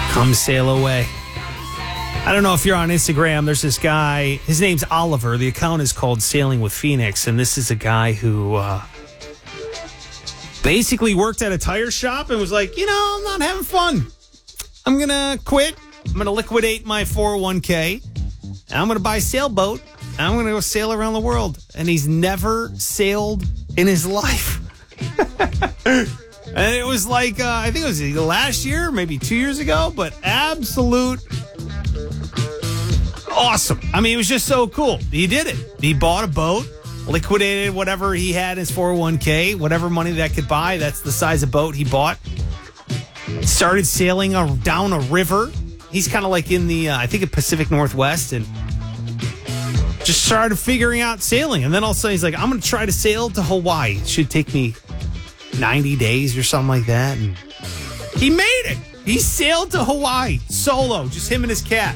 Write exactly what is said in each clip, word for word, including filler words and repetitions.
Come sail away. I don't know if you're on Instagram. There's this guy. His name's Oliver. The account is called Sailing with Phoenix. And this is a guy who uh, basically worked at a tire shop and was like, you know, I'm not having fun. I'm going to quit. I'm going to liquidate my four oh one k. And I'm going to buy a sailboat. And I'm going to go sail around the world. And he's never sailed in his life. And it was like, uh, I think it was last year, maybe two years ago, but absolute awesome. I mean, it was just so cool. He did it. He bought a boat, liquidated whatever he had in his four oh one k, whatever money that could buy. That's the size of boat he bought. Started sailing a, down a river. He's kind of like in the, uh, I think, the Pacific Northwest, and just started figuring out sailing. And then all of a sudden he's like, I'm going to try to sail to Hawaii. It should take me ninety days or something like that. And he made it. He sailed to Hawaii solo, just him and his cat.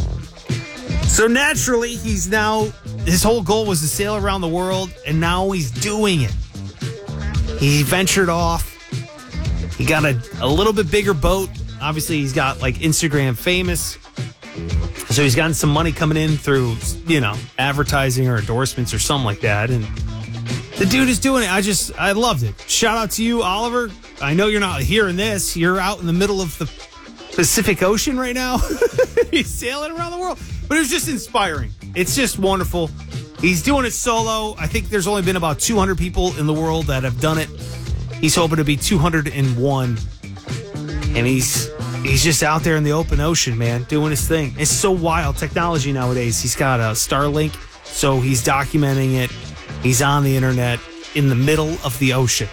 So naturally, he's now, his whole goal was to sail around the world, and now he's doing it. He ventured off. He got a, a little bit bigger boat. Obviously, he's got like Instagram famous. So he's gotten some money coming in through, you know, advertising or endorsements or something like that. And the dude is doing it. I just, I loved it. Shout out to you, Oliver. I know you're not hearing this. You're out in the middle of the Pacific Ocean right now. He's sailing around the world. But it was just inspiring. It's just wonderful. He's doing it solo. I think there's only been about two hundred people in the world that have done it. He's hoping to be two hundred one. And he's he's just out there in the open ocean, man, doing his thing. It's so wild. Technology nowadays. He's got a Starlink, so he's documenting it. He's on the internet in the middle of the ocean.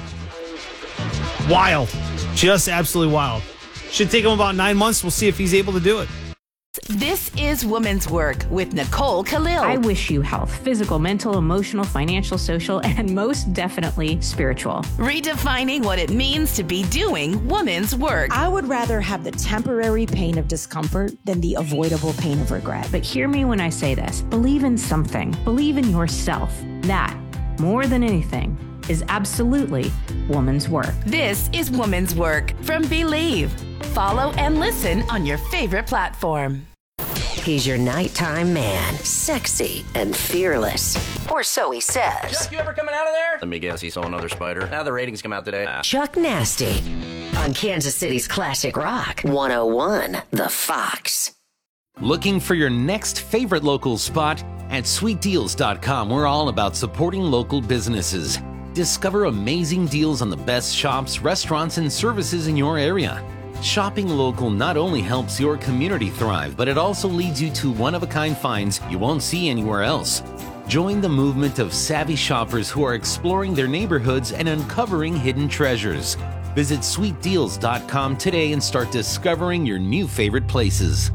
Wild. Just absolutely wild. Should take him about nine months. We'll see if he's able to do it. This is Woman's Work with Nicole Khalil. I wish you health, physical, mental, emotional, financial, social, and most definitely spiritual. Redefining what it means to be doing woman's work. I would rather have the temporary pain of discomfort than the avoidable pain of regret. But hear me when I say this. Believe in something. Believe in yourself. That, more than anything, is absolutely woman's work. This is Woman's Work from Believe. Follow and listen on your favorite platform. He's your nighttime man, sexy and fearless. Or so he says. Chuck, you ever coming out of there? Let me guess, he saw another spider. Now the ratings come out today. Ah. Chuck Nasty on Kansas City's Classic Rock one oh one The Fox. Looking for your next favorite local spot? At sweet deals dot com, we're all about supporting local businesses. Discover amazing deals on the best shops, restaurants, and services in your area. Shopping local not only helps your community thrive, but it also leads you to one-of-a-kind finds you won't see anywhere else. Join the movement of savvy shoppers who are exploring their neighborhoods and uncovering hidden treasures. Visit sweet deals dot com today and start discovering your new favorite places.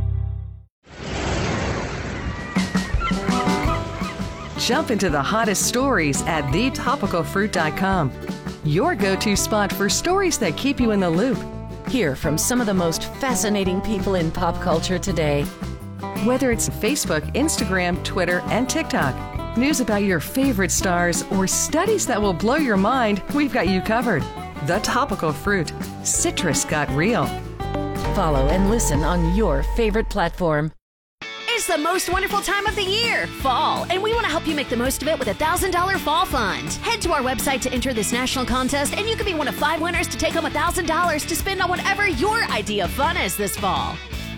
Jump into the hottest stories at the topical fruit dot com. Your go-to spot for stories that keep you in the loop. Hear from some of the most fascinating people in pop culture today. Whether it's Facebook, Instagram, Twitter, and TikTok, news about your favorite stars, or studies that will blow your mind, we've got you covered. The Topical Fruit. Citrus got real. Follow and listen on your favorite platform. It's the most wonderful time of the year, fall, and we want to help you make the most of it with a one thousand dollars fall fund. Head to our website to enter this national contest, and you can be one of five winners to take home one thousand dollars to spend on whatever your idea of fun is this fall.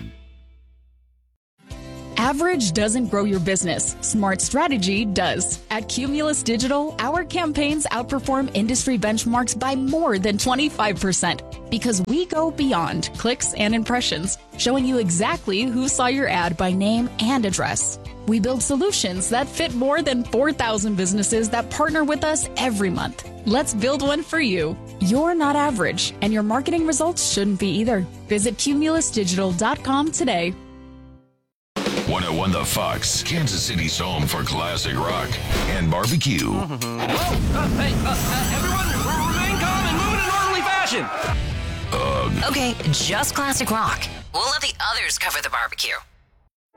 Average doesn't grow your business. Smart strategy does. At Cumulus Digital, our campaigns outperform industry benchmarks by more than twenty-five percent because we go beyond clicks and impressions, showing you exactly who saw your ad by name and address. We build solutions that fit more than four thousand businesses that partner with us every month. Let's build one for you. You're not average, and your marketing results shouldn't be either. Visit cumulus digital dot com today. one oh one The Fox, Kansas City's home for classic rock and barbecue. Mm-hmm. Whoa! Uh, hey, uh, uh, everyone, remain calm and move in an orderly fashion. Ugh. Okay, just classic rock. We'll let the others cover the barbecue.